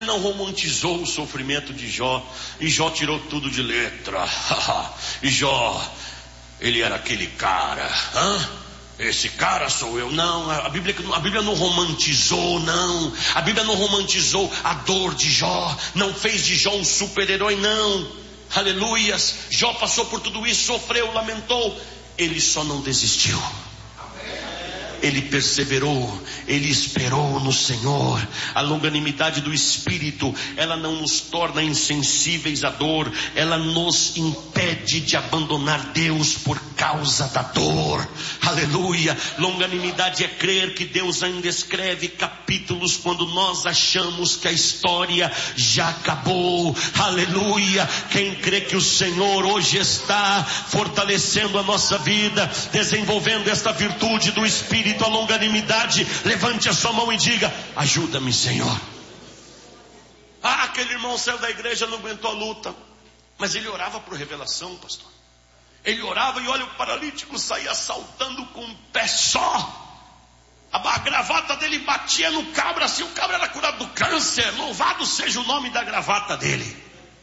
não romantizou o sofrimento de Jó, e Jó tirou tudo de letra. E Jó, ele era aquele cara, esse cara sou eu. Não, a Bíblia não romantizou, não. A Bíblia não romantizou a dor de Jó, não fez de Jó um super-herói, não. Aleluias. Jó passou por tudo isso, sofreu, lamentou, ele só não desistiu. Ele perseverou, ele esperou no Senhor. A longanimidade do Espírito, ela não nos torna insensíveis à dor, ela nos impede de abandonar Deus por causa da dor. Aleluia. Longanimidade é crer que Deus ainda escreve capítulos quando nós achamos que a história já acabou. Aleluia. Quem crê que o Senhor hoje está fortalecendo a nossa vida, desenvolvendo esta virtude do Espírito, a longanimidade, levante a sua mão e diga: ajuda-me, Senhor. Aquele irmão saiu da igreja, não aguentou a luta, mas ele orava por revelação, pastor. Ele orava e olha, o paralítico saía saltando com um pé só. A gravata dele batia no cabra, assim, o cabra era curado do câncer. Louvado seja o nome da gravata dele.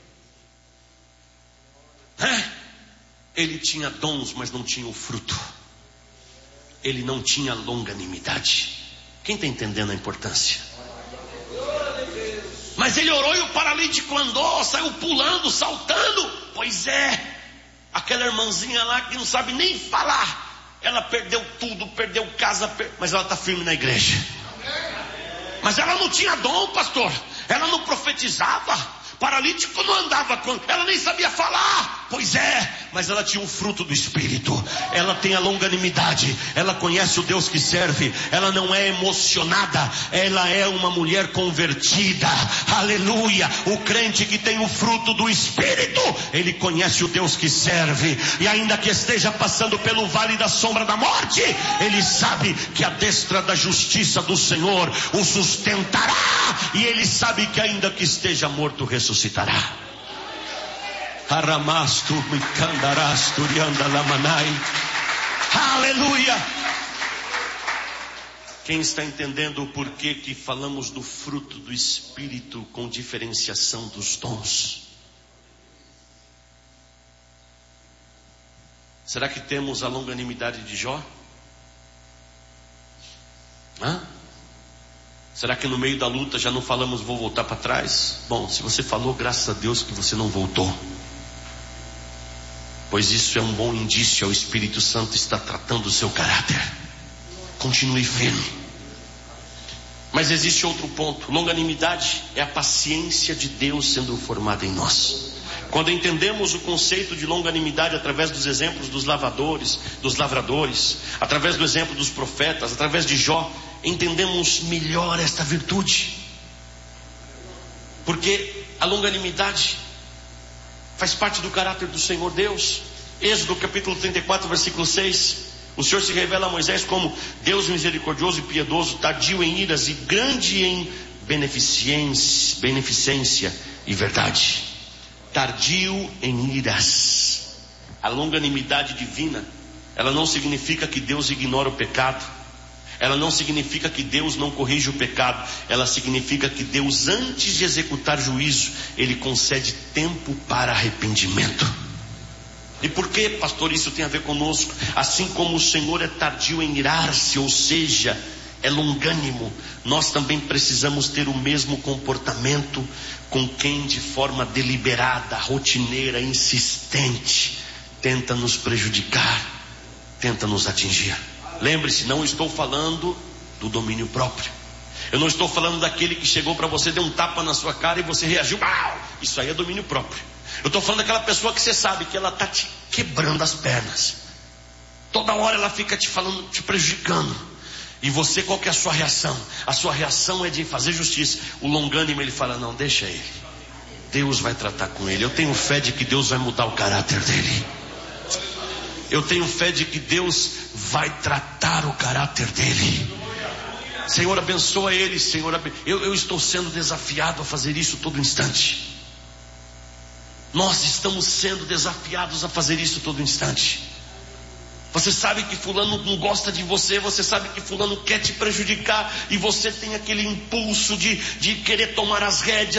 Ele tinha dons, mas não tinha o fruto. Ele não tinha longanimidade. Quem está entendendo a importância? Mas ele orou e o paralítico andou, saiu pulando, saltando. Pois é, aquela irmãzinha lá que não sabe nem falar, ela perdeu tudo, perdeu casa, mas ela está firme na igreja. Mas ela não tinha dom, pastor. Ela não profetizava. Paralítico não andava, ela nem sabia falar. Pois é, mas ela tinha um fruto do Espírito. Ela tem a longanimidade. Ela conhece o Deus que serve. Ela não é emocionada. Ela é uma mulher convertida. Aleluia. O crente que tem o fruto do Espírito, ele conhece o Deus que serve. E ainda que esteja passando pelo vale da sombra da morte, ele sabe que a destra da justiça do Senhor o sustentará. E ele sabe que ainda que esteja morto, ressuscitará. Aleluia. Quem está entendendo o porquê que falamos do fruto do Espírito com diferenciação dos dons? Será que temos a longanimidade de Jó? Será que no meio da luta já não falamos, vou voltar para trás? Bom, se você falou, graças a Deus que você não voltou, pois isso é um bom indício. O Espírito Santo está tratando o seu caráter. Continue firme. Mas existe outro ponto. Longanimidade é a paciência de Deus sendo formada em nós. Quando entendemos o conceito de longanimidade através dos exemplos dos lavradores, através do exemplo dos profetas, através de Jó, entendemos melhor esta virtude. Porque a longanimidade faz parte do caráter do Senhor Deus. Êxodo capítulo 34, versículo 6. O Senhor se revela a Moisés como Deus misericordioso e piedoso, tardio em iras e grande em beneficência e verdade. Tardio em iras. A longanimidade divina, ela não significa que Deus ignora o pecado. Ela não significa que Deus não corrige o pecado. Ela significa que Deus, antes de executar juízo, Ele concede tempo para arrependimento. E por que, pastor, isso tem a ver conosco? Assim como o Senhor é tardio em irar-se, ou seja, é longânimo, nós também precisamos ter o mesmo comportamento com quem de forma deliberada, rotineira, insistente, tenta nos prejudicar, tenta nos atingir. Lembre-se, não estou falando do domínio próprio. Eu não estou falando daquele que chegou para você, deu um tapa na sua cara e você reagiu. Isso aí é domínio próprio. Eu estou falando daquela pessoa que você sabe que ela está te quebrando as pernas. Toda hora ela fica te falando, te prejudicando. E você, qual que é a sua reação? A sua reação é de fazer justiça. O longânimo, ele fala, não, deixa ele. Deus vai tratar com ele. Eu tenho fé de que Deus vai mudar o caráter dele. Eu tenho fé de que Deus vai tratar o caráter dele. Senhor, abençoa ele, Senhor. Eu estou sendo desafiado a fazer isso todo instante. Nós estamos sendo desafiados a fazer isso todo instante. Você sabe que fulano não gosta de você, você sabe que fulano quer te prejudicar, e você tem aquele impulso de querer tomar as rédeas